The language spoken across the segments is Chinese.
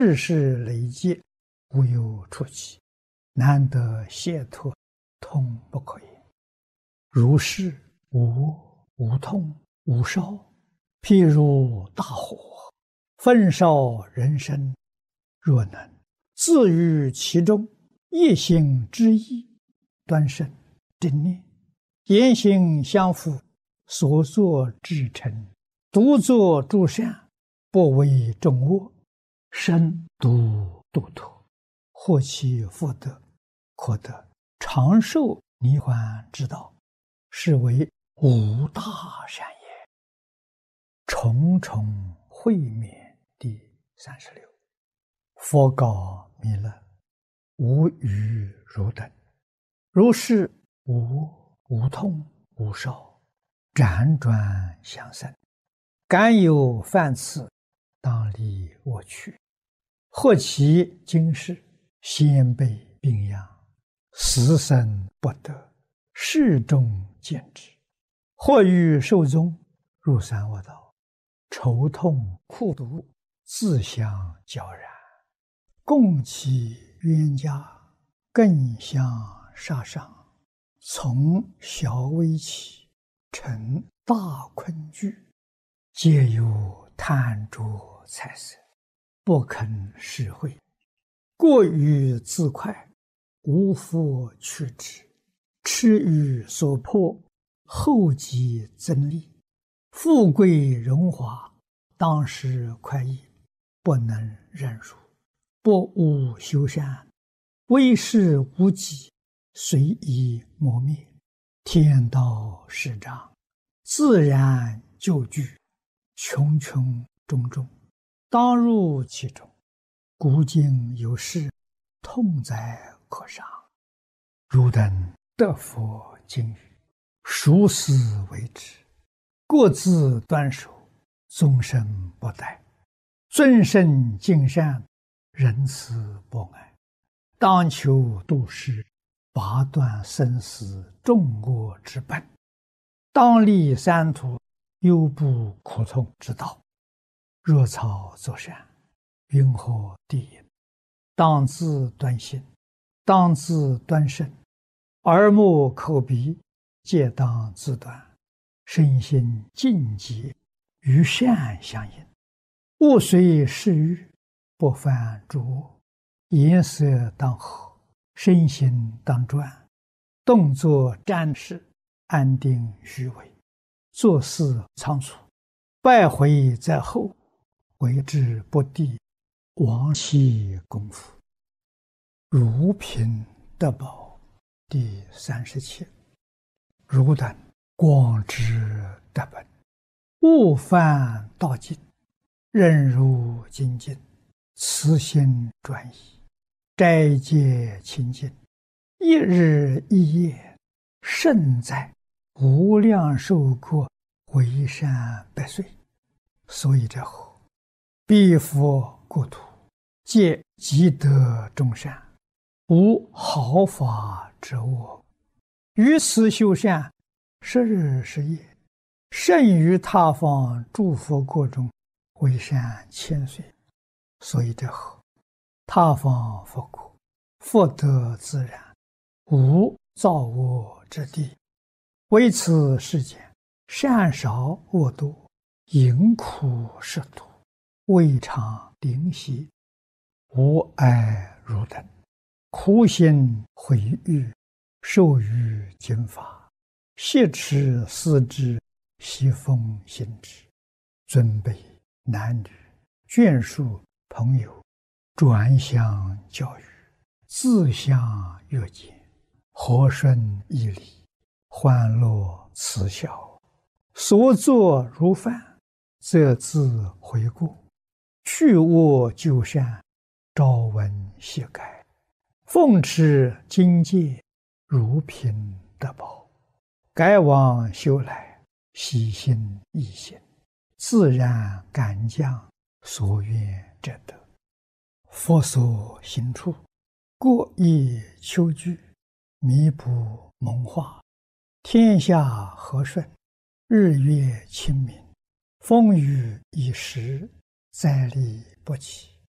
世事累劫，无有出期，难得解脱，痛不可言。如是无痛无烧，譬如大火，焚烧人身。若能自于其中，一心之意，端身正念，言行相符，所作至诚，独作诸善，不为众恶，身独度脱，获其福德，可得长寿涅槃之道，是为无大善也。重重会面第36。佛告弥勒：无余如等，如是无痛无烧，辗转相生，敢有犯次，当离我去。或其今世，先辈病殃，死生不得，世众见之。或欲寿终，入三恶道，愁痛苦毒，自相交然。共其冤家，更相杀伤，从小微起，成大困惧，皆有贪着财色，不肯施惠，过于自快，无复去之，痴于所迫，后继增利，富贵荣华，当时快意，不能忍辱，不务修善，为事无己，随意磨灭，天道始彰，自然就具，穷穷种种，当入其中。古今有事，痛哉可伤。汝等得佛经语，熟思为之，各自端守，终身不殆，尊圣敬善，仁慈博爱，当求度世，拔断生死众恶之本，当立三途，忧怖苦痛之道。若草作善，云何地也？当自端心，当自端身，耳目口鼻皆当自端，身心净洁，与善相应，勿随世欲，不犯诸恶，颜色当和，身心当专，动作瞻视，安定虚伪，做事仓促，败毁在后，为之不第，亡其功夫。如贫得宝第37。汝等广知得本，勿犯道境，任如精进，慈心专一，斋戒清净，一日一夜，胜在无量寿国，为善百岁。所以者何？彼佛国土，皆积德众善，无毫发之恶，于此修善，10日10夜，胜于他方诸佛国中，为善千岁。所以者何？他方佛国，福德自然，无造恶之地，为此世间，善少恶多，淫苦食毒，未尝灵犀，无碍汝等，苦心毁誉，受于经法，挟持思之，习奉行之，尊卑男女，眷属朋友，转相教育，自相悦见，和顺义理，欢乐慈孝，所作如犯，则自悔过，去恶就善，朝闻夕改，奉持经戒，如贫得宝，改往修来，喜心易行，自然感将所愿者得。佛所行处，过意求具，弥补蒙化，天下和顺，日月清明，风雨已时，灾厉不起。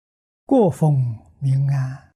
过风明安。